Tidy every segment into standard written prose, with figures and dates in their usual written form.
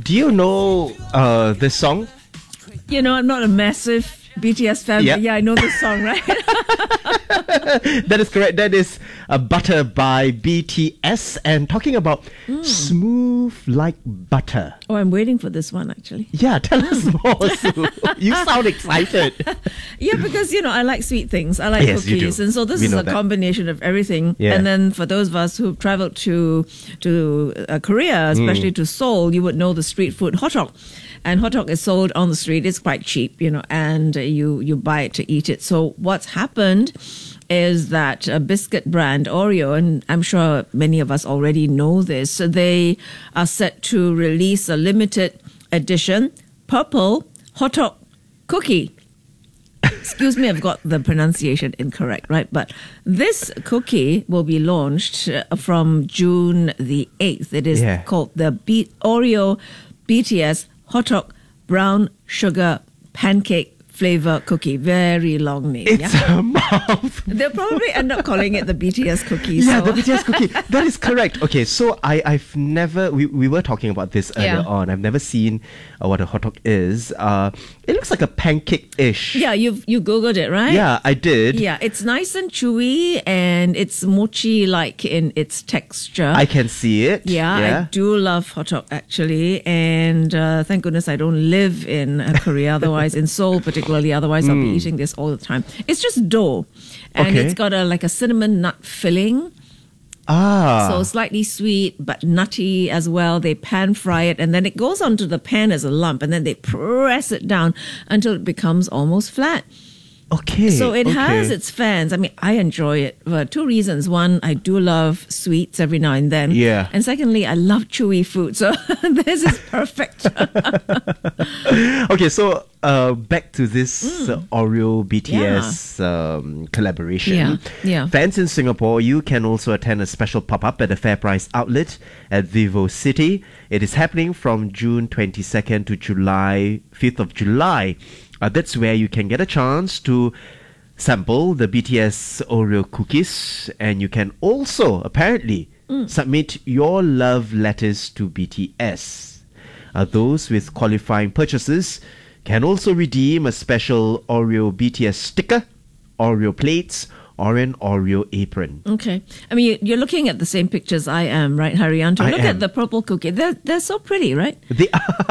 Do you know this song? You know, I'm not a massive BTS fan, Yeah. but yeah, I know this song, right? That is correct. That is Butter by BTS. And talking about smooth like butter. Oh, I'm waiting for this one, actually. Yeah, tell us more, Sue. You sound excited. Yeah, because, you know, I like sweet things. I like Yes, you cookies. do. And so this We is know a that. combination of everything. Yeah. And then for those of us who've traveled to Korea, especially to Seoul, you would know the street food hotteok. And hotteok is sold on the street. It's quite cheap, you know, and you buy it to eat it. So what's happened is that a biscuit brand, Oreo, and I'm sure many of us already know this, so they are set to release a limited edition purple hotteok cookie. Excuse me, I've got the pronunciation incorrect, right? But this cookie will be launched from June the 8th. It is called the Oreo BTS Hotteok Brown Sugar Pancake Flavor Cookie. Very long name. It's a mouth. They'll probably end up calling it the BTS cookie. Yeah, so. the BTS cookie. That is correct. Okay, so I've never... We were talking about this earlier on. I've never seen what a hotteok is. It looks like a pancake-ish. Yeah, you Googled it, right? Yeah, I did. Yeah, it's nice and chewy and it's mochi-like in its texture. I can see it. Yeah, I do love hotteok actually, and thank goodness I don't live in Korea. Otherwise, in Seoul particularly, otherwise I'll be eating this all the time. It's just dough, and it's got a cinnamon nut filling. So slightly sweet but nutty as well. They pan fry it and then it goes onto the pan as a lump and then they press it down until it becomes almost flat. Okay. So it has its fans. I mean, I enjoy it for two reasons. One, I do love sweets every now and then. Yeah. And secondly, I love chewy food. So this is perfect. Okay, so back to this Oreo BTS collaboration. Yeah. Fans in Singapore, you can also attend a special pop-up at the FairPrice outlet at Vivo City. It is happening from June 22nd to 5th of July. That's where you can get a chance to sample the BTS Oreo cookies, and you can also apparently submit your love letters to BTS. Those with qualifying purchases can also redeem a special Oreo BTS sticker, Oreo plates, or an Oreo apron. Okay. I mean, you're looking at the same pictures I am, right, Haryanto? I Look am. at the purple cookie. They're so pretty, right? They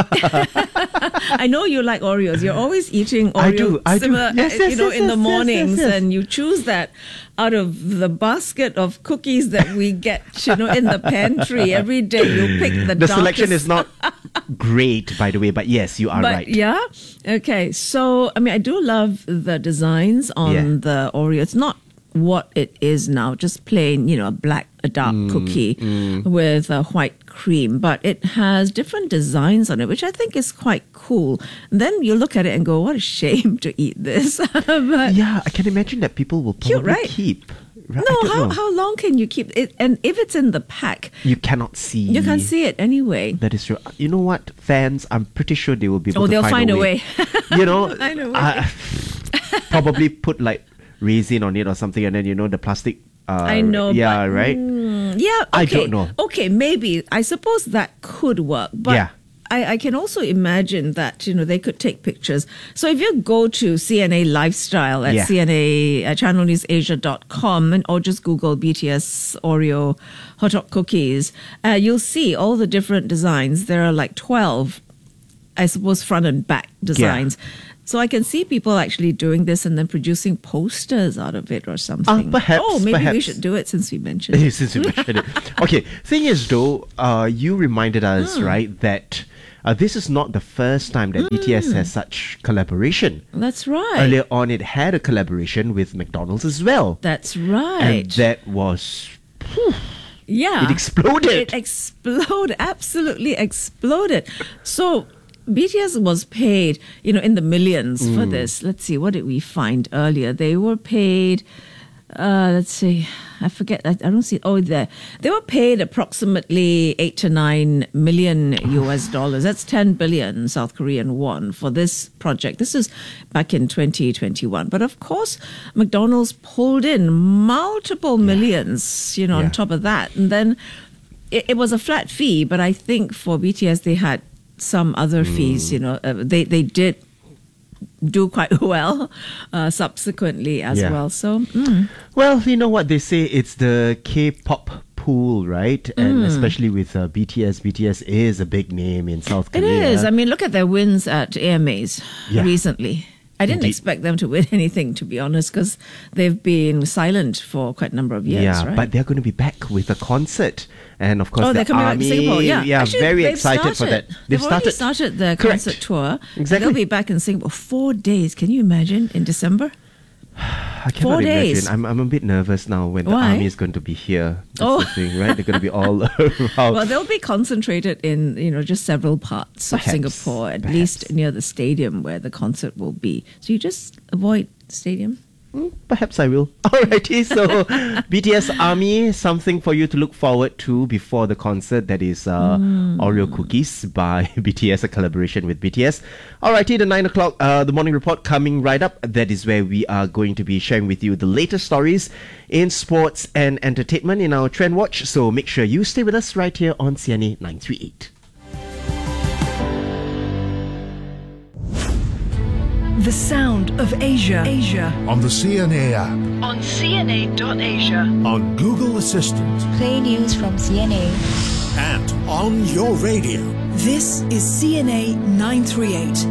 I know you like Oreos. You're always eating Oreo I do. similar, Yes, in the mornings, yes. and you choose that out of the basket of cookies that we get, in the pantry every day. You pick the The darkest. selection is not great, by the way, but yes, you are But right. yeah, okay. So I mean, I do love the designs on the Oreo. It's not what it is now, just plain, a dark cookie with a white cream, but it has different designs on it, which I think is quite cool. And then you look at it and go, what a shame to eat this. But Yeah, I can imagine that people will probably Cute, right? keep. Right? no, I don't know. how long can you keep it? And if it's in the pack, You cannot see. you can't see it anyway. That is true. You know what, fans? I'm pretty sure they will be able Oh, to they'll find a way. You know, Find a way. probably put like resin on it or something, and then the plastic. I know. Yeah, but, right. Yeah, okay. I don't know. Okay, maybe. I suppose that could work. But Yeah. I can also imagine that, they could take pictures. So if you go to CNA Lifestyle at CNA channelnewsasia.com or just Google BTS Oreo hotteok cookies, you'll see all the different designs. There are like 12, I suppose, front and back designs. So I can see people actually doing this and then producing posters out of it or something. Perhaps, Oh, maybe we perhaps. should do it since we mentioned it. Since you mentioned it. Okay, thing is though, you reminded us, right, that this is not the first time that BTS has such collaboration. That's right. Earlier on, it had a collaboration with McDonald's as well. That's right. And that was... Yeah. It exploded. It exploded. Absolutely exploded. So BTS was paid, in the millions for this. Let's see, what did we find earlier? They were paid, let's see, I forget, I don't see, there. They were paid approximately 8 to 9 million US dollars. That's 10 billion South Korean won for this project. This is back in 2021. But of course, McDonald's pulled in multiple millions, on top of that. And then it was a flat fee, but I think for BTS, they had some other fees. They did do quite well subsequently as well. So, well, you know what they say, it's the K-pop pool, right? And especially with BTS. BTS is a big name in South Korea. It is. I mean, look at their wins at AMAs recently. I didn't expect them to win anything, to be honest, because they've been silent for quite a number of years, right? But they're going to be back with a concert. And of course, they're coming back to Singapore. Yeah, actually, very excited for that. They've already started their concert tour. Exactly. They'll be back in Singapore 4 days. Can you imagine, in December? I cannot 4 days. imagine. I'm a bit nervous now when the army is going to be here. That's the thing, right? They're going to be all around. Well, they'll be concentrated in, just several parts of Singapore, at least near the stadium where the concert will be. So you just avoid the stadium. Perhaps I will. Alrighty, so BTS Army, something for you to look forward to before the concert. That is Oreo cookies by BTS, a collaboration with BTS. Alrighty, the 9 o'clock, the morning report coming right up. That is where we are going to be sharing with you the latest stories in sports and entertainment in our Trend Watch. So make sure you stay with us right here on CNA 938. The sound of Asia. On the CNA app. On CNA.Asia. On Google Assistant. Play news from CNA. And on your radio. This is CNA 938.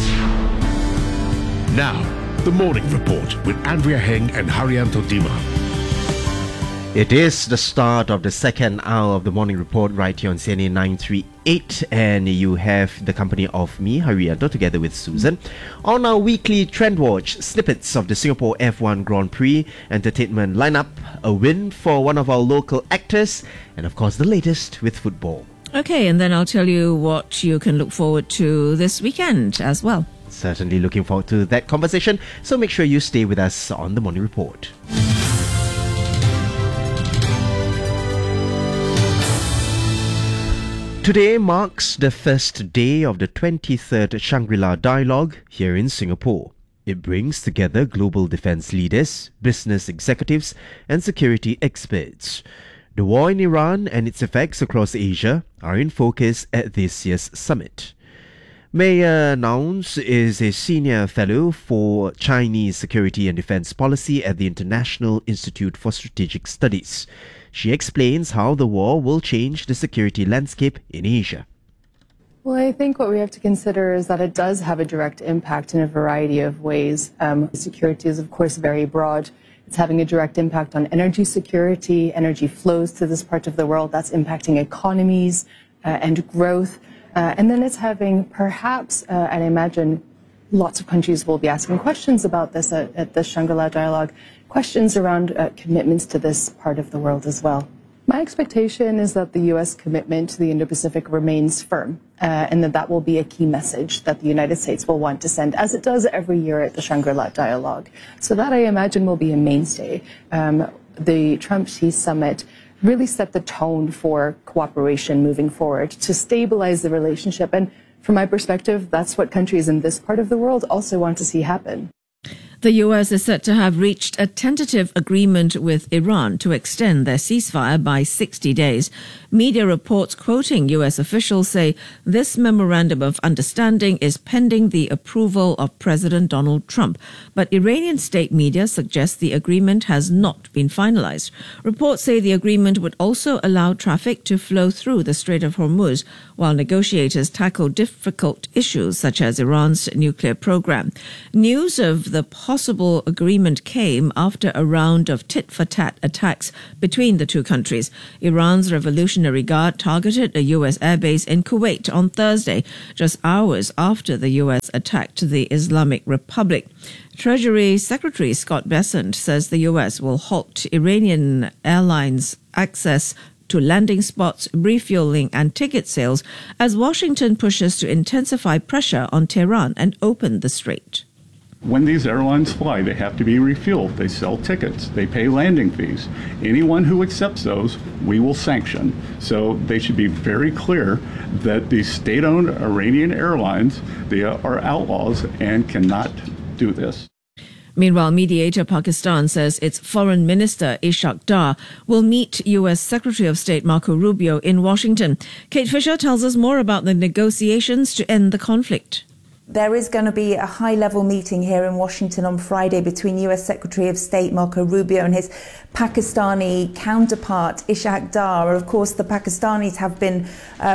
Now, the morning report with Andrea Heng and Haryanto Dima. It is the start of the second hour of the morning report right here on CNA 938, and you have the company of me, Haryanto, together with Susan, on our weekly Trend Watch, snippets of the Singapore F1 Grand Prix, entertainment lineup, a win for one of our local actors, and of course the latest with football. Okay, and then I'll tell you what you can look forward to this weekend as well. Certainly looking forward to that conversation, so make sure you stay with us on the morning report. Today marks the first day of the 23rd Shangri-La Dialogue here in Singapore. It brings together global defense leaders, business executives, and security experts. The war in Iran and its effects across Asia are in focus at this year's summit. Maya Nouns is a senior fellow for Chinese security and defense policy at the International Institute for Strategic Studies. She explains how the war will change the security landscape in Asia. Well, I think what we have to consider is that it does have a direct impact in a variety of ways. Security is, of course, very broad. It's having a direct impact on energy security, energy flows to this part of the world. That's impacting economies and growth. And then it's having perhaps, and I imagine lots of countries will be asking questions about this at the Shangri-La Dialogue, questions around commitments to this part of the world as well. My expectation is that the U.S. commitment to the Indo-Pacific remains firm, and that will be a key message that the United States will want to send, as it does every year at the Shangri-La Dialogue. So that, I imagine, will be a mainstay. The Trump-Xi summit really set the tone for cooperation moving forward to stabilize the relationship. And from my perspective, that's what countries in this part of the world also want to see happen. The U.S. is said to have reached a tentative agreement with Iran to extend their ceasefire by 60 days. Media reports quoting U.S. officials say this memorandum of understanding is pending the approval of President Donald Trump. But Iranian state media suggest the agreement has not been finalized. Reports say the agreement would also allow traffic to flow through the Strait of Hormuz, while negotiators tackle difficult issues such as Iran's nuclear program. News of the possible agreement came after a round of tit-for-tat attacks between the two countries. Iran's Revolutionary Guard targeted a U.S. airbase in Kuwait on Thursday, just hours after the U.S. attacked the Islamic Republic. Treasury Secretary Scott Bessent says the U.S. will halt Iranian airlines' access to landing spots, refueling and ticket sales as Washington pushes to intensify pressure on Tehran and open the strait. When these airlines fly, they have to be refueled. They sell tickets. They pay landing fees. Anyone who accepts those, we will sanction. So they should be very clear that these state-owned Iranian airlines, they are outlaws and cannot do this. Meanwhile, mediator Pakistan says its Foreign Minister Ishaq Dar will meet U.S. Secretary of State Marco Rubio in Washington. Kate Fisher tells us more about the negotiations to end the conflict. There is going to be a high-level meeting here in Washington on Friday between U.S. Secretary of State Marco Rubio and his Pakistani counterpart Ishaq Dar. Of course, the Pakistanis have been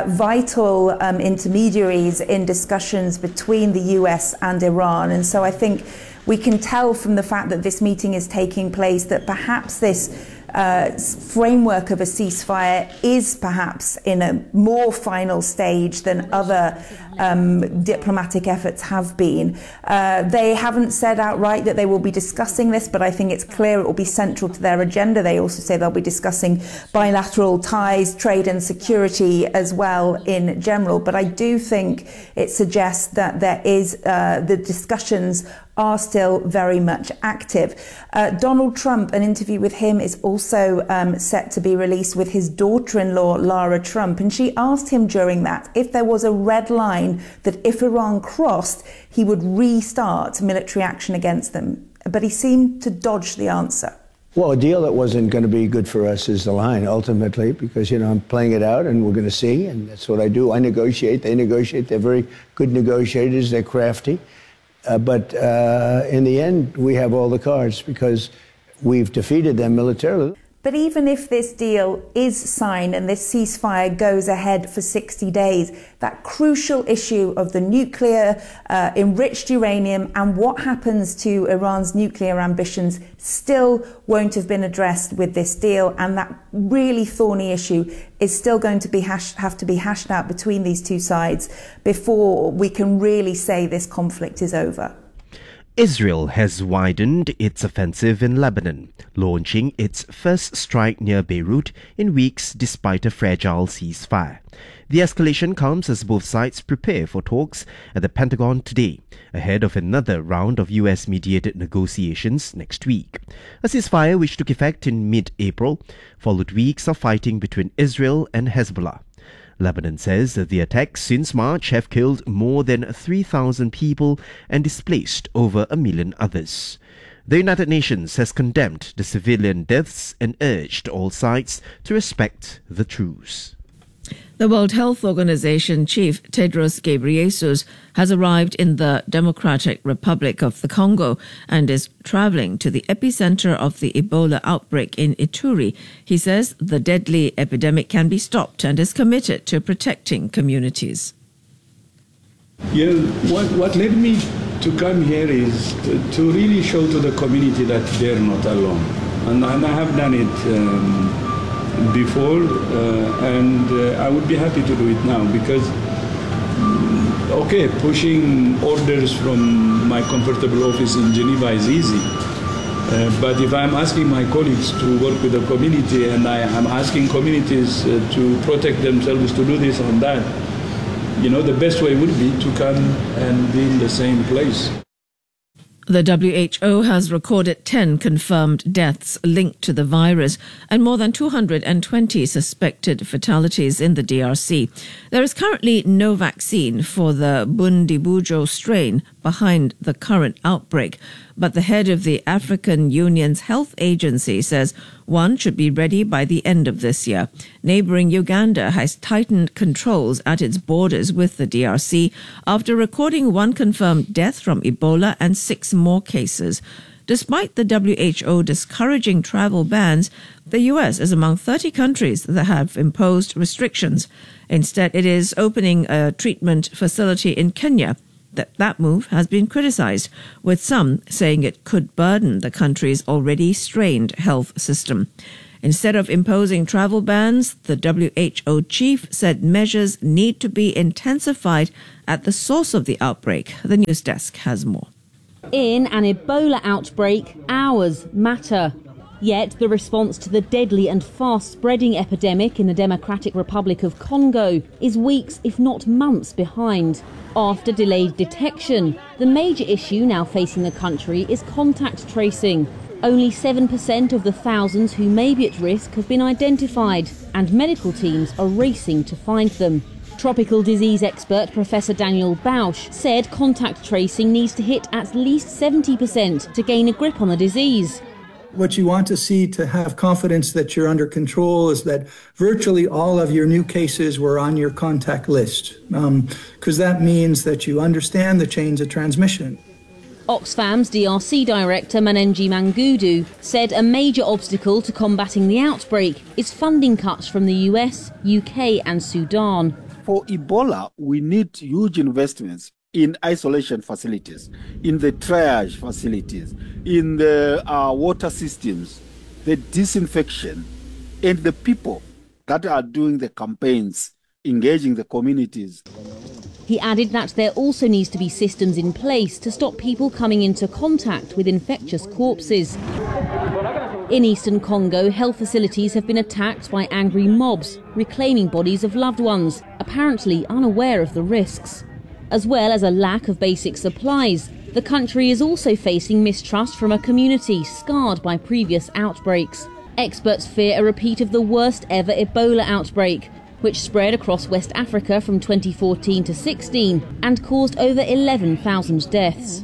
vital intermediaries in discussions between the U.S. and Iran. And so I think we can tell from the fact that this meeting is taking place that perhaps this framework of a ceasefire is perhaps in a more final stage than other diplomatic efforts have been. They haven't said outright that they will be discussing this, but I think it's clear it will be central to their agenda. They also say they'll be discussing bilateral ties, trade and security as well in general. But I do think it suggests that there is the discussions are still very much active. Donald Trump, an interview with him is also set to be released with his daughter-in-law, Lara Trump. And she asked him during that if there was a red line that if Iran crossed, he would restart military action against them. But he seemed to dodge the answer. Well, a deal that wasn't going to be good for us is the line, ultimately, because, I'm playing it out and we're going to see. And that's what I do. I negotiate. They negotiate. They're very good negotiators. They're crafty. But in the end, we have all the cards because we've defeated them militarily. But even if this deal is signed and this ceasefire goes ahead for 60 days, that crucial issue of the nuclear enriched uranium and what happens to Iran's nuclear ambitions still won't have been addressed with this deal. And that really thorny issue is still going to have to be hashed out between these two sides before we can really say this conflict is over. Israel has widened its offensive in Lebanon, launching its first strike near Beirut in weeks despite a fragile ceasefire. The escalation comes as both sides prepare for talks at the Pentagon today, ahead of another round of US-mediated negotiations next week. A ceasefire which took effect in mid-April followed weeks of fighting between Israel and Hezbollah. Lebanon says that the attacks since March have killed more than 3,000 people and displaced over 1 million others. The United Nations has condemned the civilian deaths and urged all sides to respect the truce. The World Health Organization chief Tedros Ghebreyesus has arrived in the Democratic Republic of the Congo and is traveling to the epicenter of the Ebola outbreak in Ituri. He says the deadly epidemic can be stopped and is committed to protecting communities. Yeah, what led me to come here is to really show to the community that they're not alone. And I have done it before, and I would be happy to do it now because, okay, pushing orders from my comfortable office in Geneva is easy. But if I'm asking my colleagues to work with the community and I am asking communities to protect themselves, to do this and that, the best way would be to come and be in the same place. The WHO has recorded 10 confirmed deaths linked to the virus and more than 220 suspected fatalities in the DRC. There is currently no vaccine for the Bundibugyo strain behind the current outbreak, but the head of the African Union's health agency says one should be ready by the end of this year. Neighboring Uganda has tightened controls at its borders with the DRC after recording 1 confirmed death from Ebola and 6 more cases. Despite the WHO discouraging travel bans, the US is among 30 countries that have imposed restrictions. Instead, it is opening a treatment facility in Kenya. That move has been criticized, with some saying it could burden the country's already strained health system. Instead of imposing travel bans, the WHO chief said measures need to be intensified at the source of the outbreak. The news desk has more. In an Ebola outbreak, hours matter. Yet the response to the deadly and fast-spreading epidemic in the Democratic Republic of Congo is weeks, if not months, behind. After delayed detection, the major issue now facing the country is contact tracing. Only 7% of the thousands who may be at risk have been identified, and medical teams are racing to find them. Tropical disease expert Professor Daniel Bausch said contact tracing needs to hit at least 70% to gain a grip on the disease. What you want to see to have confidence that you're under control is that virtually all of your new cases were on your contact list, because that means that you understand the chains of transmission. Oxfam's DRC director Manenji Mangudu said a major obstacle to combating the outbreak is funding cuts from the US, UK and Sudan. For Ebola, we need huge investments in isolation facilities, in the triage facilities, in the water systems, the disinfection, and the people that are doing the campaigns, engaging the communities. He added that there also needs to be systems in place to stop people coming into contact with infectious corpses. In eastern Congo, health facilities have been attacked by angry mobs, reclaiming bodies of loved ones, apparently unaware of the risks. As well as a lack of basic supplies, the country is also facing mistrust from a community scarred by previous outbreaks. Experts fear a repeat of the worst ever Ebola outbreak, which spread across West Africa from 2014 to 16 and caused over 11,000 deaths.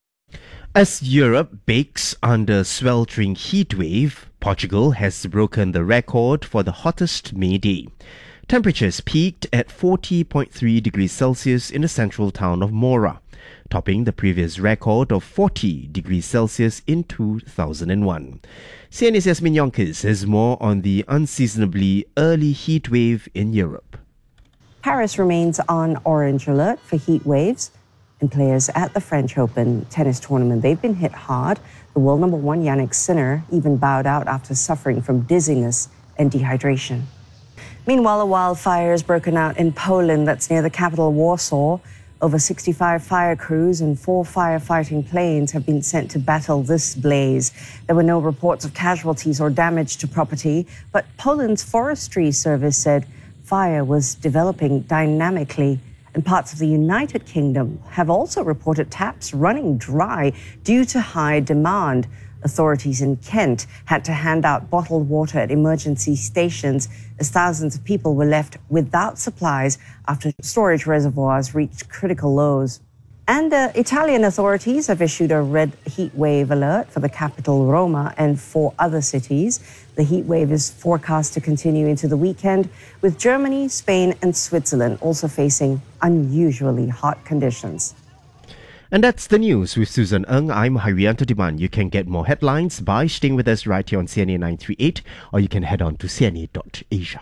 As Europe bakes under sweltering heatwave, Portugal has broken the record for the hottest May day. Temperatures peaked at 40.3 degrees Celsius in the central town of Mora, topping the previous record of 40 degrees Celsius in 2001. CNA's Yasmin Yonkers has more on the unseasonably early heatwave in Europe. Paris remains on orange alert for heat waves. And players at the French Open tennis tournament, they've been hit hard. The world number one, Jannik Sinner, even bowed out after suffering from dizziness and dehydration. Meanwhile, a wildfire has broken out in Poland, that's near the capital Warsaw. Over 65 fire crews and 4 firefighting planes have been sent to battle this blaze. There were no reports of casualties or damage to property, but Poland's forestry service said fire was developing dynamically. And parts of the United Kingdom have also reported taps running dry due to high demand. Authorities in Kent had to hand out bottled water at emergency stations as thousands of people were left without supplies after storage reservoirs reached critical lows. And Italian authorities have issued a red heat wave alert for the capital Roma and 4 other cities. The heat wave is forecast to continue into the weekend, with Germany, Spain and Switzerland also facing unusually hot conditions. And that's the news with Susan Ng. I'm Harianto Diman. You can get more headlines by staying with us right here on CNA 938, or you can head on to cna.asia.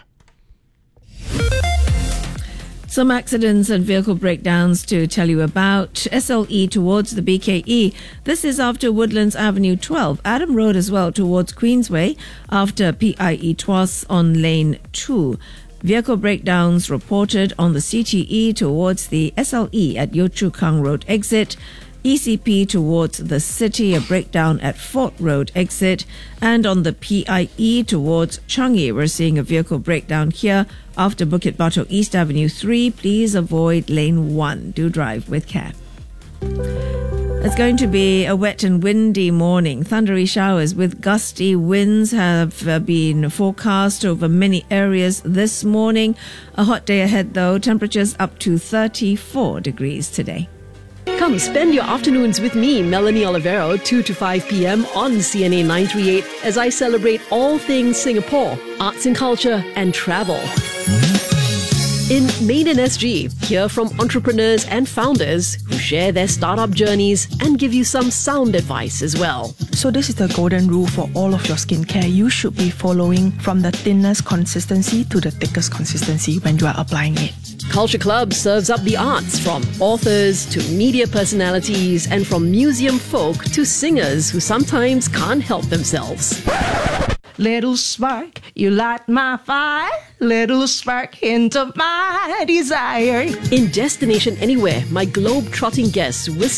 Some accidents and vehicle breakdowns to tell you about. SLE towards the BKE. This is after Woodlands Avenue 12. Adam Road as well towards Queensway after PIE Tuas on lane 2. Vehicle breakdowns reported on the CTE towards the SLE at Yio Chu Kang Road exit. ECP towards the city, a breakdown at Fort Road exit, and on the PIE towards Changi, we're seeing a vehicle breakdown here after Bukit Batok East Avenue 3. Please avoid lane 1. Do drive with care. It's going to be a wet and windy morning. Thundery showers with gusty winds have been forecast over many areas this morning. A hot day ahead though, temperatures up to 34 degrees today. Come spend your afternoons with me, Melanie Olivero, 2 to 5 p.m. on CNA 938 as I celebrate all things Singapore, arts and culture and travel. In Maiden SG, hear from entrepreneurs and founders who share their startup journeys and give you some sound advice as well. So this is the golden rule for all of your skincare. You should be following from the thinnest consistency to the thickest consistency when you are applying it. Culture Club serves up the arts, from authors to media personalities and from museum folk to singers who sometimes can't help themselves. Little spark, you light my fire. Little spark, hint of my desire. In Destination Anywhere, my globe-trotting guests whisper